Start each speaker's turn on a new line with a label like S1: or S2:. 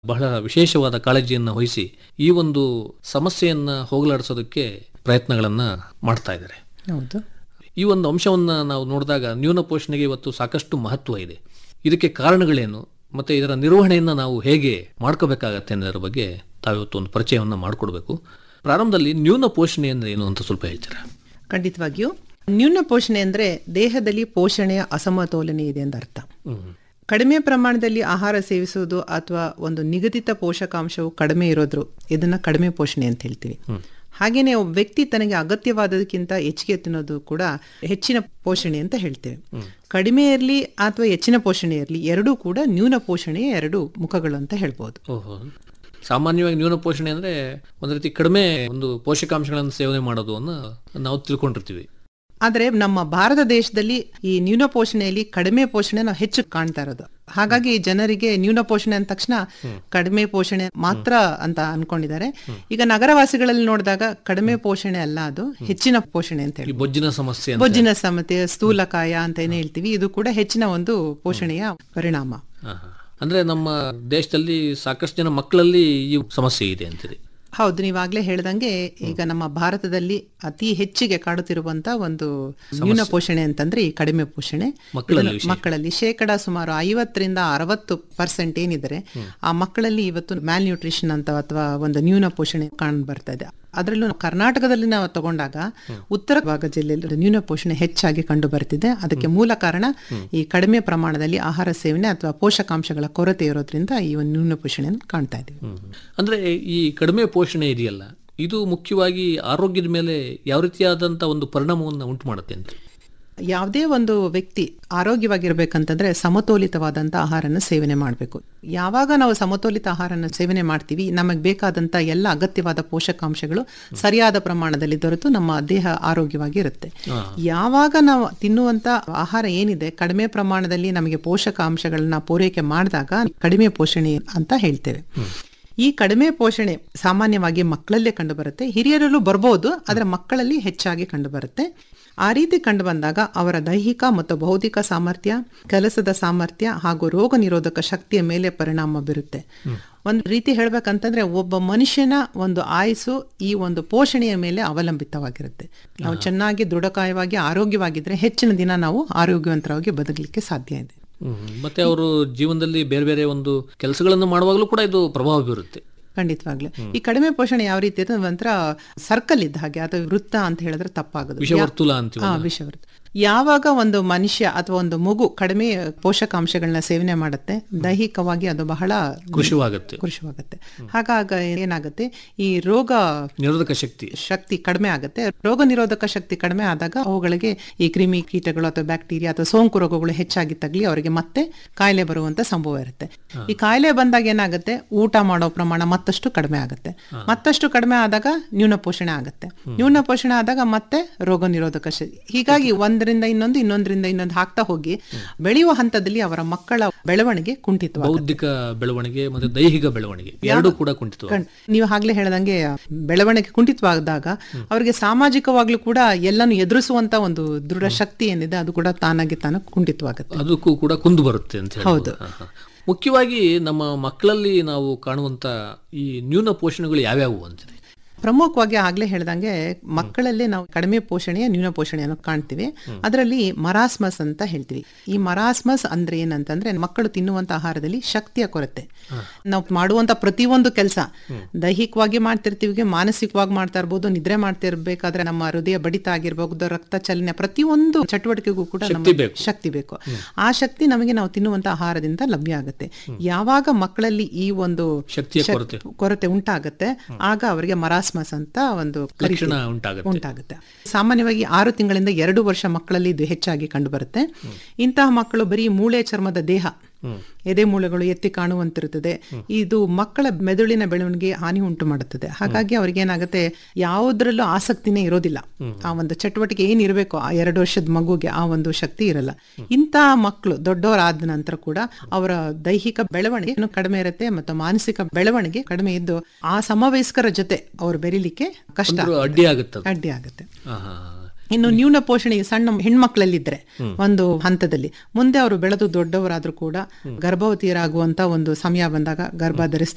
S1: ಬಹಳ ವಿಶೇಷವಾದ ಕಾಳಜಿಯನ್ನು ವಹಿಸಿ ಈ ಒಂದು ಸಮಸ್ಯೆಯನ್ನು ಹೋಗಲಾಡಿಸೋದಕ್ಕೆ ಪ್ರಯತ್ನಗಳನ್ನು ಮಾಡ್ತಾ ಇದ್ದಾರೆ.
S2: ಹೌದು.
S1: ಈ ಒಂದು ಅಂಶವನ್ನು ನಾವು ನೋಡಿದಾಗ ನ್ಯೂನ ಪೋಷಣೆಗೆ ಇವತ್ತು ಸಾಕಷ್ಟು ಮಹತ್ವ ಇದೆ. ಇದಕ್ಕೆ ಕಾರಣಗಳೇನು ಮತ್ತು ಇದರ ನಿರ್ವಹಣೆಯನ್ನು ನಾವು ಹೇಗೆ ಮಾಡ್ಕೋಬೇಕಾಗತ್ತೆ ಅನ್ನೋದ್ರ ಬಗ್ಗೆ ತಾವಿವತ್ತು ಒಂದು ಪರಿಚಯವನ್ನು ಮಾಡಿಕೊಡ್ಬೇಕು. ಪ್ರಾರಂಭದಲ್ಲಿ ನ್ಯೂನ ಪೋಷಣೆ ಅಂದರೆ ಏನು ಅಂತ ಸ್ವಲ್ಪ ಹೇಳ್ತೀರಾ?
S2: ಖಂಡಿತವಾಗಿಯೂ. ನ್ಯೂನ ಪೋಷಣೆ ಅಂದರೆ ದೇಹದಲ್ಲಿ ಪೋಷಣೆಯ ಅಸಮತೋಲನೆ ಇದೆ ಅಂತ ಅರ್ಥ. ಕಡಿಮೆ ಪ್ರಮಾಣದಲ್ಲಿ ಆಹಾರ ಸೇವಿಸುವುದು ಅಥವಾ ಒಂದು ನಿಗದಿತ ಪೋಷಕಾಂಶವು ಕಡಿಮೆ ಇರೋದ್ರು ಇದನ್ನ ಕಡಿಮೆ ಪೋಷಣೆ ಅಂತ ಹೇಳ್ತೀವಿ. ಹಾಗೇನೆ ಒಬ್ಬ ವ್ಯಕ್ತಿ ತನಗೆ ಅಗತ್ಯವಾದದಕ್ಕಿಂತ ಹೆಚ್ಚಿಗೆ ತಿನ್ನೋದು ಕೂಡ ಹೆಚ್ಚಿನ ಪೋಷಣೆ ಅಂತ ಹೇಳ್ತೇವೆ. ಕಡಿಮೆ ಇರಲಿ ಅಥವಾ ಹೆಚ್ಚಿನ ಪೋಷಣೆ ಇರಲಿ, ಎರಡೂ ಕೂಡ ನ್ಯೂನ ಪೋಷಣೆಯ ಎರಡು ಮುಖಗಳು ಅಂತ ಹೇಳ್ಬೋದು.
S1: ಓಹೋ. ಸಾಮಾನ್ಯವಾಗಿ ನ್ಯೂನ ಪೋಷಣೆ ಅಂದರೆ ಒಂದು ರೀತಿ ಕಡಿಮೆ ಒಂದು ಪೋಷಕಾಂಶಗಳನ್ನು ಸೇವನೆ ಮಾಡೋದು ಅನ್ನು ನಾವು ತಿಳ್ಕೊಂಡಿರ್ತೀವಿ.
S2: ಆದರೆ ನಮ್ಮ ಭಾರತ ದೇಶದಲ್ಲಿ ಈ ನ್ಯೂನ ಪೋಷಣೆಯಲ್ಲಿ ಕಡಿಮೆ ಪೋಷಣೆ ನಾವು ಹೆಚ್ಚು ಕಾಣ್ತಾ ಇರೋದು. ಹಾಗಾಗಿ ಜನರಿಗೆ ನ್ಯೂನ ಪೋಷಣೆ ಅಂದ ತಕ್ಷಣ ಕಡಿಮೆ ಪೋಷಣೆ ಮಾತ್ರ ಅಂತ ಅನ್ಕೊಂಡಿದ್ದಾರೆ. ಈಗ ನಗರವಾಸಿಗಳಲ್ಲಿ ನೋಡಿದಾಗ ಕಡಿಮೆ ಪೋಷಣೆ ಅಲ್ಲ, ಅದು ಹೆಚ್ಚಿನ ಪೋಷಣೆ ಅಂತ ಹೇಳಿ ಬೊಜ್ಜಿನ ಸಮಸ್ಯೆ, ಸ್ಥೂಲಕಾಯ ಅಂತ ಏನ್ ಹೇಳ್ತೀವಿ, ಇದು ಕೂಡ ಹೆಚ್ಚಿನ ಒಂದು ಪೋಷಣೆಯ ಪರಿಣಾಮ.
S1: ಅಂದ್ರೆ ನಮ್ಮ ದೇಶದಲ್ಲಿ ಸಾಕಷ್ಟು ಜನ ಮಕ್ಕಳಲ್ಲಿ ಈ ಸಮಸ್ಯೆ ಇದೆ ಅಂತೀರಿ.
S2: ಹೌದು, ನೀವಾಗ್ಲೇ ಹೇಳ್ದಂಗೆ ಈಗ ನಮ್ಮ ಭಾರತದಲ್ಲಿ ಅತಿ ಹೆಚ್ಚಿಗೆ ಕಾಡುತ್ತಿರುವಂತ ಒಂದು ನ್ಯೂನ ಪೋಷಣೆ ಅಂತಂದ್ರೆ ಈ ಕಡಿಮೆ ಪೋಷಣೆ ಮಕ್ಕಳಲ್ಲಿ ಸುಮಾರು 50-60% ಏನಿದ್ದಾರೆ ಆ ಮಕ್ಕಳಲ್ಲಿ ಇವತ್ತು ಮ್ಯಾಲ್ ನ್ಯೂಟ್ರಿಷನ್ ಅಂತ ಅಥವಾ ಒಂದು ನ್ಯೂನ ಪೋಷಣೆ ಕಾಣ್ ಬರ್ತಾ ಇದೆ. ಅದರಲ್ಲೂ ಕರ್ನಾಟಕದಲ್ಲಿ ನಾವು ತಗೊಂಡಾಗ ಉತ್ತರ ಭಾಗ ಜಿಲ್ಲೆಯಲ್ಲಿ ನ್ಯೂನ ಪೋಷಣೆ ಹೆಚ್ಚಾಗಿ ಕಂಡು ಬರ್ತಿದೆ. ಅದಕ್ಕೆ ಮೂಲ ಕಾರಣ ಈ ಕಡಿಮೆ ಪ್ರಮಾಣದಲ್ಲಿ ಆಹಾರ ಸೇವನೆ ಅಥವಾ ಪೋಷಕಾಂಶಗಳ ಕೊರತೆ ಇರೋದ್ರಿಂದ ಈ ಒಂದು ನ್ಯೂನ ಪೋಷಣೆಯನ್ನು ಕಾಣ್ತಾ ಇದ್ದೀವಿ.
S1: ಅಂದ್ರೆ ಈ ಕಡಿಮೆ ಪೋಷಣೆ ಇದೆಯಲ್ಲ, ಇದು ಮುಖ್ಯವಾಗಿ ಆರೋಗ್ಯದ ಮೇಲೆ ಯಾವ ರೀತಿಯಾದಂತ ಒಂದು ಪರಿಣಾಮವನ್ನು ಉಂಟು ಮಾಡುತ್ತೆ ಅಂತ?
S2: ಯಾವುದೇ ಒಂದು ವ್ಯಕ್ತಿ ಆರೋಗ್ಯವಾಗಿರ್ಬೇಕಂತಂದ್ರೆ ಸಮತೋಲಿತವಾದಂಥ ಆಹಾರನ ಸೇವನೆ ಮಾಡಬೇಕು. ಯಾವಾಗ ನಾವು ಸಮತೋಲಿತ ಆಹಾರನ ಸೇವನೆ ಮಾಡ್ತೀವಿ, ನಮಗೆ ಬೇಕಾದಂಥ ಎಲ್ಲ ಅಗತ್ಯವಾದ ಪೋಷಕಾಂಶಗಳು ಸರಿಯಾದ ಪ್ರಮಾಣದಲ್ಲಿ ದೊರೆತು ನಮ್ಮ ದೇಹ ಆರೋಗ್ಯವಾಗಿ ಇರುತ್ತೆ. ಯಾವಾಗ ನಾವು ತಿನ್ನುವಂಥ ಆಹಾರ ಏನಿದೆ ಕಡಿಮೆ ಪ್ರಮಾಣದಲ್ಲಿ ನಮಗೆ ಪೋಷಕಾಂಶಗಳನ್ನ ಪೂರೈಕೆ ಮಾಡಿದಾಗ ಕಡಿಮೆ ಪೋಷಣೆ ಅಂತ ಹೇಳ್ತೇವೆ. ಈ ಕಡಿಮೆ ಪೋಷಣೆ ಸಾಮಾನ್ಯವಾಗಿ ಮಕ್ಕಳಲ್ಲೇ ಕಂಡು ಬರುತ್ತೆ, ಹಿರಿಯರಲ್ಲೂ ಬರ್ಬೋದು, ಆದರೆ ಮಕ್ಕಳಲ್ಲಿ ಹೆಚ್ಚಾಗಿ ಕಂಡು ಬರುತ್ತೆ. ಆ ರೀತಿ ಕಂಡು ಬಂದಾಗ ಅವರ ದೈಹಿಕ ಮತ್ತು ಬೌದ್ಧಿಕ ಸಾಮರ್ಥ್ಯ, ಕೆಲಸದ ಸಾಮರ್ಥ್ಯ ಹಾಗೂ ರೋಗ ನಿರೋಧಕ ಶಕ್ತಿಯ ಮೇಲೆ ಪರಿಣಾಮ ಬೀರುತ್ತೆ. ಒಂದು ರೀತಿ ಹೇಳ್ಬೇಕಂತಂದ್ರೆ ಒಬ್ಬ ಮನುಷ್ಯನ ಒಂದು ಆಯುಸ್ಸು ಈ ಒಂದು ಪೋಷಣೆಯ ಮೇಲೆ ಅವಲಂಬಿತವಾಗಿರುತ್ತೆ. ನಾವು ಚೆನ್ನಾಗಿ ದೃಢಕಾಯವಾಗಿ ಆರೋಗ್ಯವಾಗಿದ್ರೆ ಹೆಚ್ಚಿನ ದಿನ ನಾವು ಆರೋಗ್ಯವಂತರಾಗಿ ಬದುಕಲಿಕ್ಕೆ ಸಾಧ್ಯ ಇದೆ.
S1: ಮತ್ತೆ ಅವರು ಜೀವನದಲ್ಲಿ ಬೇರೆ ಬೇರೆ ಒಂದು ಕೆಲಸಗಳನ್ನು ಮಾಡುವಾಗಲೂ ಕೂಡ ಇದು ಪ್ರಭಾವ ಬೀರುತ್ತೆ.
S2: ಖಂಡಿತವಾಗ್ಲೂ. ಈ ಕಡಿಮೆ ಪೋಷಣೆ ಯಾವ ರೀತಿ ಇರುತ್ತೆ ಒಂಥರ ಸರ್ಕಲ್ ಇದ್ದ ಹಾಗೆ, ಅಥವಾ ವೃತ್ತ ಅಂತ ಹೇಳಿದ್ರೆ ತಪ್ಪಾಗೋದು. ವಿಷವೃತ್ತ. ಯಾವಾಗ ಒಂದು ಮನುಷ್ಯ ಅಥವಾ ಒಂದು ಮಗು ಕಡಿಮೆ ಪೋಷಕಾಂಶಗಳನ್ನ ಸೇವನೆ ಮಾಡುತ್ತೆ, ದೈಹಿಕವಾಗಿ ಅದು ಬಹಳ ಕೃಶವಾಗುತ್ತೆ. ಹಾಗಾಗಿ ಏನಾಗುತ್ತೆ, ಈ ರೋಗ
S1: ನಿರೋಧಕ
S2: ಶಕ್ತಿ ಕಡಿಮೆ ಆಗುತ್ತೆ. ರೋಗ ನಿರೋಧಕ ಶಕ್ತಿ ಕಡಿಮೆ ಆದಾಗ ಅವುಗಳಿಗೆ ಈ ಕ್ರಿಮಿ ಕೀಟಗಳು ಅಥವಾ ಬ್ಯಾಕ್ಟೀರಿಯಾ ಅಥವಾ ಸೋಂಕು ರೋಗಗಳು ಹೆಚ್ಚಾಗಿ ತಗಲಿ ಅವರಿಗೆ ಮತ್ತೆ ಕಾಯಿಲೆ ಬರುವಂತ ಸಂಭವ ಇರುತ್ತೆ. ಈ ಕಾಯಿಲೆ ಬಂದಾಗ ಏನಾಗುತ್ತೆ, ಊಟ ಮಾಡೋ ಪ್ರಮಾಣ ಮತ್ತಷ್ಟು ಕಡಿಮೆ ಆಗುತ್ತೆ. ಮತ್ತಷ್ಟು ಕಡಿಮೆ ಆದಾಗ ನ್ಯೂನ ಪೋಷಣೆ ಆಗುತ್ತೆ. ನ್ಯೂನ ಪೋಷಣೆ ಆದಾಗ ಮತ್ತೆ ರೋಗ ನಿರೋಧಕ ಶಕ್ತಿ. ಹೀಗಾಗಿ ಒಂದರಿಂದ ಇನ್ನೊಂದು ಹಾಕ್ತಾ ಹೋಗಿ ಬೆಳೆಯುವ ಹಂತದಲ್ಲಿ ಅವರ ಮಕ್ಕಳ ಬೆಳವಣಿಗೆ ಕುಂಠಿತವಾಗುತ್ತೆ.
S1: ಬೌದ್ಧಿಕ ಬೆಳವಣಿಗೆ ಮತ್ತು ದೈಹಿಕ ಬೆಳವಣಿಗೆ ಎರಡೂ ಕೂಡ ಕುಂಠಿತ.
S2: ನೀವು ಆಗ್ಲೇ ಹೇಳ್ದಂಗೆ ಬೆಳವಣಿಗೆ ಕುಂಠಿತವಾದಾಗ ಅವರಿಗೆ ಸಾಮಾಜಿಕವಾಗ್ಲೂ ಕೂಡ ಎಲ್ಲಾನು ಎದುರಿಸುವಂತ ಒಂದು ದೃಢ ಶಕ್ತಿ ಏನಿದೆ ಅದು ಕೂಡ ತಾನಾಗಿ ಕುಂಠಿತವಾಗುತ್ತೆ,
S1: ಅದಕ್ಕೂ ಕೂಡ ಕುಂದು ಬರುತ್ತೆ ಅಂತ.
S2: ಹೌದು.
S1: ಮುಖ್ಯವಾಗಿ ನಮ್ಮ ಮಕ್ಕಳಲ್ಲಿ ನಾವು ಕಾಣುವಂತ ಈ ನ್ಯೂನ ಪೋಷಣೆಗಳು ಯಾವ್ಯಾವು ಅಂತೀರಿ?
S2: ಪ್ರಮುಖವಾಗಿ ಆಗ್ಲೇ ಹೇಳ್ದಂಗೆ ಮಕ್ಕಳಲ್ಲಿ ನಾವು ಕಡಿಮೆ ಪೋಷಣೆಯ ನ್ಯೂನ ಪೋಷಣೆಯನ್ನು ಕಾಣ್ತೀವಿ. ಅದರಲ್ಲಿ ಮರಾಸ್ಮಸ್ ಅಂತ ಹೇಳ್ತೀವಿ. ಈ ಮರಾಸ್ಮಸ್ ಅಂದ್ರೆ ಏನಂತಂದ್ರೆ ಮಕ್ಕಳು ತಿನ್ನುವಂತ ಆಹಾರದಲ್ಲಿ ಶಕ್ತಿಯ ಕೊರತೆ. ನಾವು ಮಾಡುವಂತ ಪ್ರತಿಯೊಂದು ಕೆಲಸ ದೈಹಿಕವಾಗಿ ಮಾಡ್ತಿರ್ತೀವಿ, ಮಾನಸಿಕವಾಗಿ ಮಾಡ್ತಾ ಇರ್ಬೋದು, ನಿದ್ರೆ ಮಾಡ್ತಿರ್ಬೇಕಾದ್ರೆ ನಮ್ಮ ಹೃದಯ ಬಡಿತ ಆಗಿರ್ಬಹುದು, ರಕ್ತ ಚಲನೆ, ಪ್ರತಿಯೊಂದು ಚಟುವಟಿಕೆಗೂ ಕೂಡ ಶಕ್ತಿ ಬೇಕು. ಆ ಶಕ್ತಿ ನಮಗೆ ನಾವು ತಿನ್ನುವಂತ ಆಹಾರದಿಂದ ಲಭ್ಯ ಆಗುತ್ತೆ. ಯಾವಾಗ ಮಕ್ಕಳಲ್ಲಿ ಈ ಒಂದು
S1: ಶಕ್ತಿಯ
S2: ಕೊರತೆ ಉಂಟಾಗುತ್ತೆ ಆಗ ಅವರಿಗೆ ಮರಾಸ್ಮಸ್ ಅಂತ ಒಂದು ಲಕ್ಷಣ ಉಂಟಾಗುತ್ತೆ. ಸಾಮಾನ್ಯವಾಗಿ 6 ತಿಂಗಳಿಂದ 2 ವರ್ಷ ಮಕ್ಕಳಲ್ಲಿ ಇದು ಹೆಚ್ಚಾಗಿ ಕಂಡು ಬರುತ್ತೆ. ಇಂತಹ ಮಕ್ಕಳು ಬರೀ ಮೂಳೆ ಚರ್ಮದ ದೇಹ, ಎದೆ ಮೂಳೆಗಳು ಎತ್ತಿ ಕಾಣುವಂತಿರುತ್ತದೆ. ಇದು ಮಕ್ಕಳ ಮೆದುಳಿನ ಬೆಳವಣಿಗೆ ಹಾನಿ ಉಂಟು ಮಾಡುತ್ತದೆ. ಹಾಗಾಗಿ ಅವ್ರಿಗೇನಾಗುತ್ತೆ, ಯಾವುದ್ರಲ್ಲೂ ಆಸಕ್ತಿನೇ ಇರೋದಿಲ್ಲ. ಆ ಒಂದು ಚಟುವಟಿಕೆ ಏನಿರಬೇಕು ಆ 2 ವರ್ಷದ ಮಗುಗೆ ಆ ಒಂದು ಶಕ್ತಿ ಇರಲ್ಲ. ಇಂತಹ ಮಕ್ಕಳು ದೊಡ್ಡವರಾದ ನಂತರ ಕೂಡ ಅವರ ದೈಹಿಕ ಬೆಳವಣಿಗೆ ಕಡಿಮೆ ಇರುತ್ತೆ ಮತ್ತು ಮಾನಸಿಕ ಬೆಳವಣಿಗೆ ಕಡಿಮೆ ಇದ್ದು ಆ ಸಮವಯಸ್ಕರ ಜೊತೆ ಅವರು ಬೆರೀಲಿಕ್ಕೆ ಕಷ್ಟ, ಅಡ್ಡಿ ಆಗುತ್ತೆ. ಇನ್ನು ನ್ಯೂನ ಪೋಷಣೆ ಸಣ್ಣ ಹೆಣ್ಮಕ್ಳಲ್ಲಿದ್ರೆ ಒಂದು ಹಂತದಲ್ಲಿ ಮುಂದೆ ಅವರು ಬೆಳೆದು ದೊಡ್ಡವರಾದ್ರೂ ಕೂಡ ಗರ್ಭವತಿಯರಾಗುವಂತ ಒಂದು ಸಮಯ ಬಂದಾಗ ಗರ್ಭ ಧರಿಸ್ತಾ